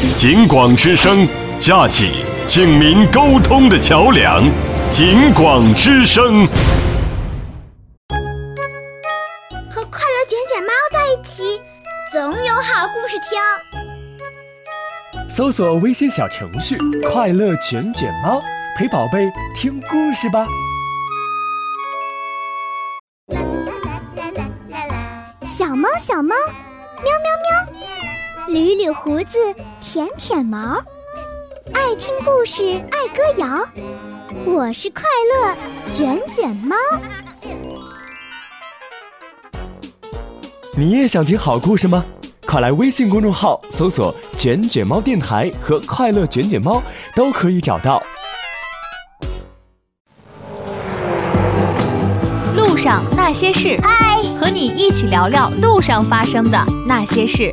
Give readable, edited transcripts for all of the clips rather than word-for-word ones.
警广之声，架起警民沟通的桥梁。警广之声， 和快乐卷卷猫在一起，总有好故事听。 搜索微信小程序“快乐卷卷猫”，陪宝贝听故事吧。 小猫小猫，喵喵喵，捋捋胡子，舔舔毛，爱听故事，爱歌谣。我是快乐卷卷猫。 你也想听好故事吗？快来微信公众号搜索“卷卷猫电台”和“快乐卷卷猫”，都可以找到。 路上那些事，和你一起聊聊路上发生的那些事。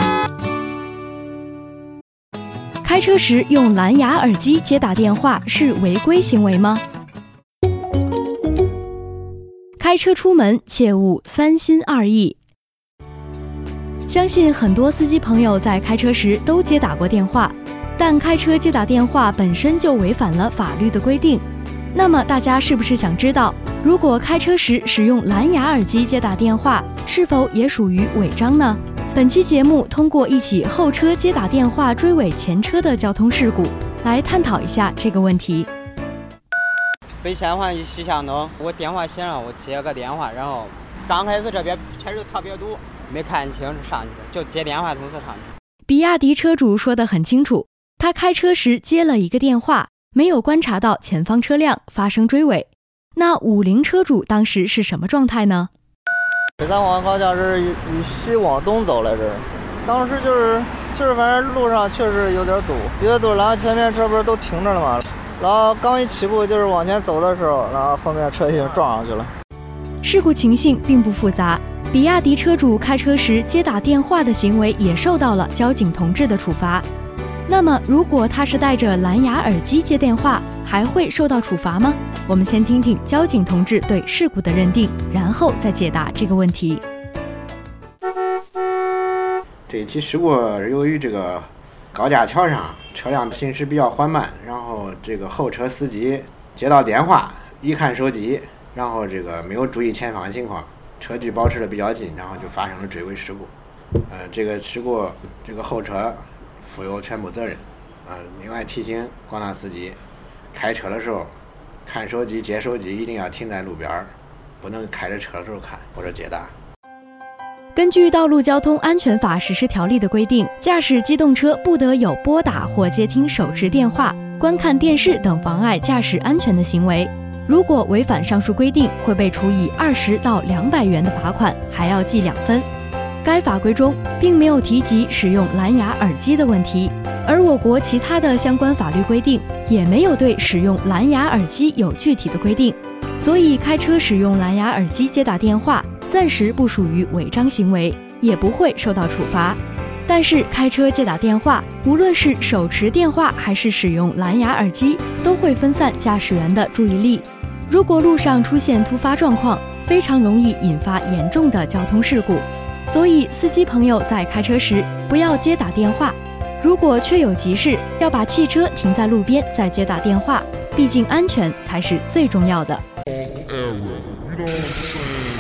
开车时用蓝牙耳机接打电话是违规行为吗？开车出门切勿三心二意。相信很多司机朋友在开车时都接打过电话，但开车接打电话本身就违反了法律的规定。那么大家是不是想知道，如果开车时使用蓝牙耳机接打电话，是否也属于违章呢？本期节目通过一起后车接打电话追尾前车的交通事故，来探讨一下这个问题。 北线环西向东，我电话响了，我接个电话，然后刚开始这边车就特别堵，没看清上去就接电话同时上去。 比亚迪车主说得很清楚，他开车时接了一个电话，没有观察到前方车辆发生追尾。那50车主当时是什么状态呢？ 咱往好像是与西往东走来着，当时就是反正路上确实有点堵，然后前面车不是都停着了嘛，然后刚一起步就是往前走的时候，然后后面车已经撞上去了。 事故情形并不复杂，比亚迪车主开车时接打电话的行为也受到了交警同志的处罚。那么如果他是带着蓝牙耳机接电话，还会受到处罚吗？我们先听听交警同志对事故的认定，然后再解答这个问题。 这一起事故是由于这个高架桥上车辆行驶比较缓慢，然后这个后车司机接到电话，一看手机，然后这个没有注意前方情况，车距保持的比较近，然后就发生了追尾事故。这个事故这个后车负有全部责任。另外提醒广大司机，开车的时候看手机接手机一定要停在路边，不能开着车的时候看或者接打。 根据《道路交通安全法实施条例》的规定，驾驶机动车不得有拨打或接听手持电话、观看电视等妨碍驾驶安全的行为。如果违反上述规定，会被处以20到200元的罚款，还要记2分。该法规中并没有提及使用蓝牙耳机的问题，而我国其他的相关法律规定也没有对使用蓝牙耳机有具体的规定，所以开车使用蓝牙耳机接打电话暂时不属于违章行为，也不会受到处罚。但是开车接打电话，无论是手持电话还是使用蓝牙耳机，都会分散驾驶员的注意力。如果路上出现突发状况，非常容易引发严重的交通事故。所以司机朋友在开车时不要接打电话，如果确有急事，要把汽车停在路边再接打电话，毕竟安全才是最重要的。